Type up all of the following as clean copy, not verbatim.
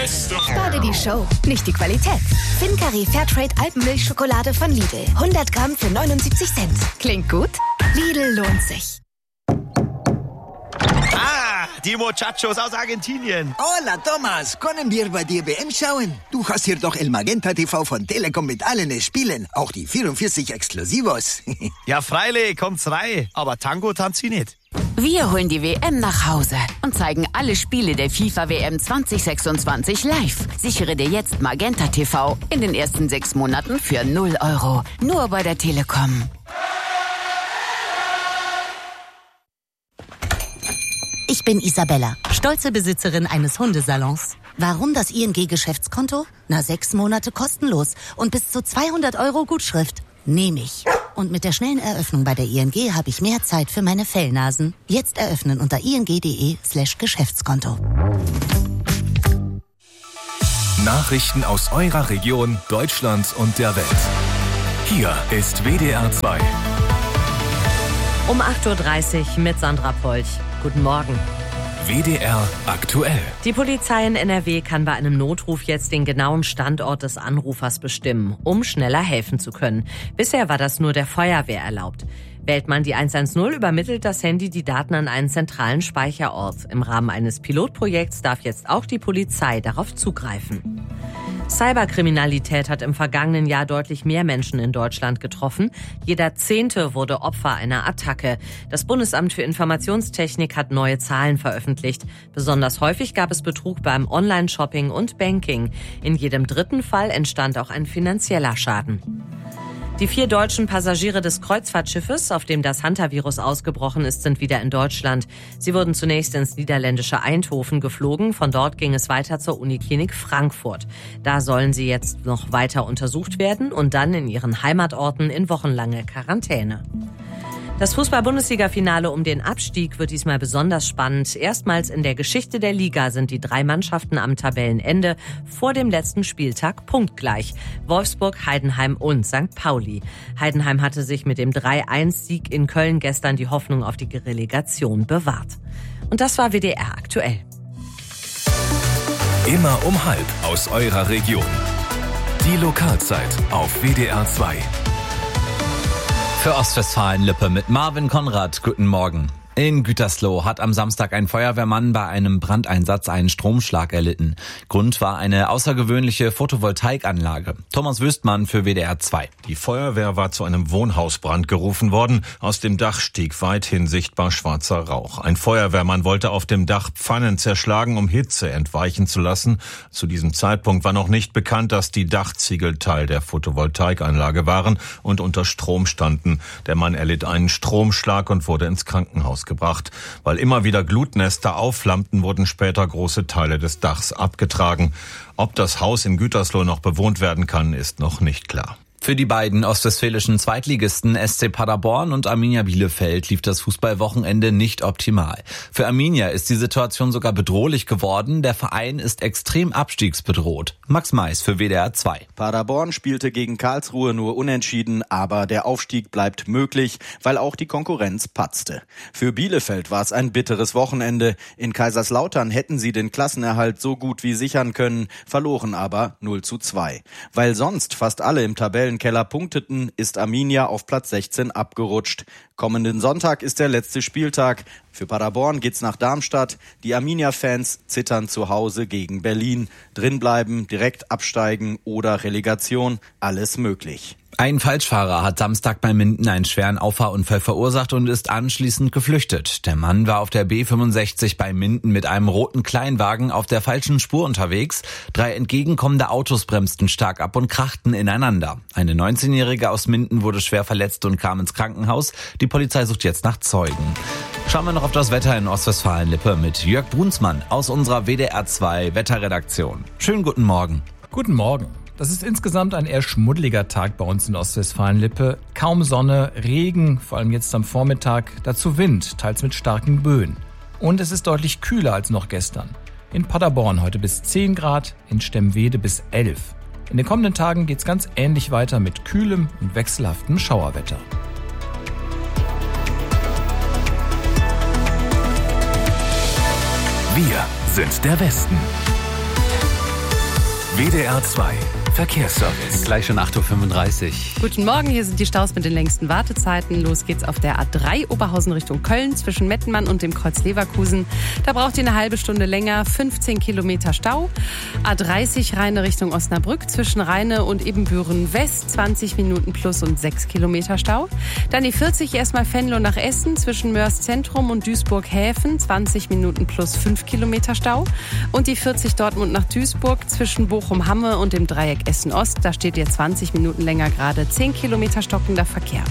Spare die Show, nicht die Qualität. Fincari Fairtrade Alpenmilchschokolade von Lidl. 100 Gramm für 79 Cent. Klingt gut? Lidl lohnt sich. Die Muchachos aus Argentinien. Hola, Thomas. Können wir bei dir WM schauen? Du hast hier doch El Magenta TV von Telekom mit allen Spielen. Auch die 44 Exklusivos. Ja, freilich, kommt's rein. Aber Tango tanzt sie nicht. Wir holen die WM nach Hause und zeigen alle Spiele der FIFA-WM 2026 live. Sichere dir jetzt Magenta TV in den ersten 6 Monaten für 0 €. Nur bei der Telekom. Ich bin Isabella, stolze Besitzerin eines Hundesalons. Warum das ING-Geschäftskonto? 6 Monate kostenlos und bis zu 200 € Gutschrift. Nehme ich. Und mit der schnellen Eröffnung bei der ING habe ich mehr Zeit für meine Fellnasen. Jetzt eröffnen unter ing.de/Geschäftskonto. Nachrichten aus eurer Region, Deutschland und der Welt. Hier ist WDR 2. Um 8:30 Uhr mit Sandra Polch. Guten Morgen. WDR aktuell. Die Polizei in NRW kann bei einem Notruf jetzt den genauen Standort des Anrufers bestimmen, um schneller helfen zu können. Bisher war das nur der Feuerwehr erlaubt. Wählt man die 110, übermittelt das Handy die Daten an einen zentralen Speicherort. Im Rahmen eines Pilotprojekts darf jetzt auch die Polizei darauf zugreifen. Cyberkriminalität hat im vergangenen Jahr deutlich mehr Menschen in Deutschland getroffen. Jeder 10. wurde Opfer einer Attacke. Das Bundesamt für Informationstechnik hat neue Zahlen veröffentlicht. Besonders häufig gab es Betrug beim Online-Shopping und Banking. In jedem 3. Fall entstand auch ein finanzieller Schaden. Die 4 deutschen Passagiere des Kreuzfahrtschiffes, auf dem das Hantavirus ausgebrochen ist, sind wieder in Deutschland. Sie wurden zunächst ins niederländische Eindhoven geflogen. Von dort ging es weiter zur Uniklinik Frankfurt. Da sollen sie jetzt noch weiter untersucht werden und dann in ihren Heimatorten in wochenlange Quarantäne. Das Fußball-Bundesliga-Finale um den Abstieg wird diesmal besonders spannend. Erstmals in der Geschichte der Liga sind die 3 Mannschaften am Tabellenende vor dem letzten Spieltag punktgleich. Wolfsburg, Heidenheim und St. Pauli. Heidenheim hatte sich mit dem 3-1-Sieg in Köln gestern die Hoffnung auf die Relegation bewahrt. Und das war WDR aktuell. Immer um 12:30 aus eurer Region. Die Lokalzeit auf WDR 2. Für Ostwestfalen-Lippe mit Marvin Konrad. Guten Morgen. In Gütersloh hat am Samstag ein Feuerwehrmann bei einem Brandeinsatz einen Stromschlag erlitten. Grund war eine außergewöhnliche Photovoltaikanlage. Thomas Wüstmann für WDR 2. Die Feuerwehr war zu einem Wohnhausbrand gerufen worden. Aus dem Dach stieg weithin sichtbar schwarzer Rauch. Ein Feuerwehrmann wollte auf dem Dach Pfannen zerschlagen, um Hitze entweichen zu lassen. Zu diesem Zeitpunkt war noch nicht bekannt, dass die Dachziegel Teil der Photovoltaikanlage waren und unter Strom standen. Der Mann erlitt einen Stromschlag und wurde ins Krankenhaus gebracht. Weil immer wieder Glutnester aufflammten, wurden später große Teile des Dachs abgetragen. Ob das Haus in Gütersloh noch bewohnt werden kann, ist noch nicht klar. Für die beiden ostwestfälischen Zweitligisten SC Paderborn und Arminia Bielefeld lief das Fußballwochenende nicht optimal. Für Arminia ist die Situation sogar bedrohlich geworden. Der Verein ist extrem abstiegsbedroht. Max Mais für WDR 2. Paderborn spielte gegen Karlsruhe nur unentschieden, aber der Aufstieg bleibt möglich, weil auch die Konkurrenz patzte. Für Bielefeld war es ein bitteres Wochenende. In Kaiserslautern hätten sie den Klassenerhalt so gut wie sichern können, verloren aber 0:2. Weil sonst fast alle im Tabellenkeller punkteten, ist Arminia auf Platz 16 abgerutscht. Kommenden Sonntag ist der letzte Spieltag. Für Paderborn geht's nach Darmstadt. Die Arminia-Fans zittern zu Hause gegen Berlin. Drinbleiben, direkt absteigen oder Relegation, alles möglich. Ein Falschfahrer hat Samstag bei Minden einen schweren Auffahrunfall verursacht und ist anschließend geflüchtet. Der Mann war auf der B65 bei Minden mit einem roten Kleinwagen auf der falschen Spur unterwegs. 3 entgegenkommende Autos bremsten stark ab und krachten ineinander. Eine 19-Jährige aus Minden wurde schwer verletzt und kam ins Krankenhaus. Die Polizei sucht jetzt nach Zeugen. Schauen wir noch auf das Wetter in Ostwestfalen-Lippe mit Jörg Brunsmann aus unserer WDR 2 Wetterredaktion. Schönen guten Morgen. Guten Morgen. Das ist insgesamt ein eher schmuddeliger Tag bei uns in Ostwestfalen-Lippe. Kaum Sonne, Regen, vor allem jetzt am Vormittag, dazu Wind, teils mit starken Böen. Und es ist deutlich kühler als noch gestern. In Paderborn heute bis 10 Grad, in Stemwede bis 11. In den kommenden Tagen geht's ganz ähnlich weiter mit kühlem und wechselhaftem Schauerwetter. Wir sind der Westen. WDR 2 Verkehrsservice. Gleich schon 8.35 Uhr. Guten Morgen, hier sind die Staus mit den längsten Wartezeiten. Los geht's auf der A3 Oberhausen Richtung Köln zwischen Mettenmann und dem Kreuz Leverkusen. Da braucht ihr eine halbe Stunde länger, 15 Kilometer Stau. A30 Rheine Richtung Osnabrück zwischen Rheine und Ebenbüren West, 20 Minuten plus und 6 Kilometer Stau. Dann die 40 erstmal Venlo nach Essen zwischen Mörs Zentrum und Duisburg-Häfen, 20 Minuten plus 5 Kilometer Stau. Und die 40 Dortmund nach Duisburg zwischen Bochum-Hamme und dem Dreieck Essen-Ost. Da steht ihr 20 Minuten länger gerade, 10 Kilometer stockender Verkehr.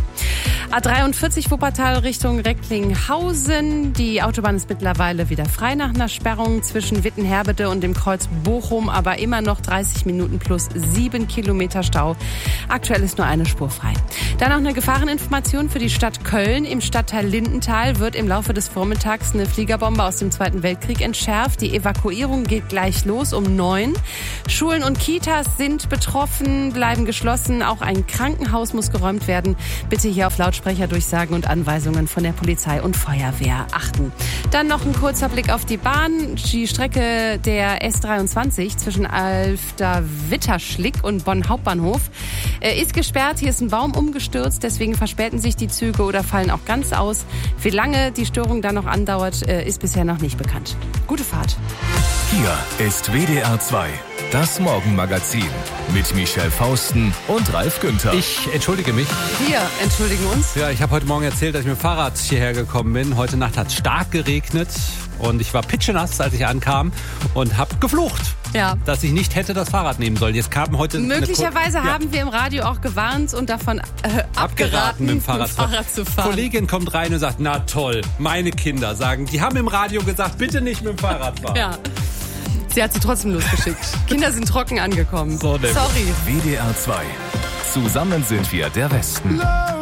A43 Wuppertal Richtung Recklinghausen. Die Autobahn ist mittlerweile wieder frei nach einer Sperrung zwischen Wittenherbede und dem Kreuz Bochum, aber immer noch 30 Minuten plus 7 Kilometer Stau. Aktuell ist nur eine Spur frei. Dann noch eine Gefahreninformation für die Stadt Köln. Im Stadtteil Lindenthal wird im Laufe des Vormittags eine Fliegerbombe aus dem Zweiten Weltkrieg entschärft. Die Evakuierung geht gleich los um 9. Schulen und Kitas sind betroffen, bleiben geschlossen. Auch ein Krankenhaus muss geräumt werden. Bitte hier auf Lautsprecherdurchsagen und Anweisungen von der Polizei und Feuerwehr achten. Dann noch ein kurzer Blick auf die Bahn. Die Strecke der S23 zwischen Alfter-Witterschlick und Bonn Hauptbahnhof ist gesperrt. Hier ist ein Baum umgestürzt, deswegen verspäten sich die Züge oder fallen auch ganz aus. Wie lange die Störung dann noch andauert, ist bisher noch nicht bekannt. Gute Fahrt. Hier ist WDR 2. Das Morgenmagazin mit Michelle Fausten und Ralf Günther. Ich entschuldige mich. Wir entschuldigen uns. Ja, ich habe heute Morgen erzählt, dass ich mit dem Fahrrad hierher gekommen bin. Heute Nacht hat es stark geregnet und ich war pitschenass, als ich ankam und habe geflucht. Ja. Dass ich nicht hätte das Fahrrad nehmen sollen. Jetzt kam heute möglicherweise haben wir im Radio auch gewarnt und davon abgeraten, mit dem Fahrrad zu fahren. Kollegin kommt rein und sagt, na toll, meine Kinder sagen, die haben im Radio gesagt, bitte nicht mit dem Fahrrad fahren. Ja. Sie hat sie trotzdem losgeschickt. Kinder sind trocken angekommen. So, sorry. WDR 2. Zusammen sind wir der Westen.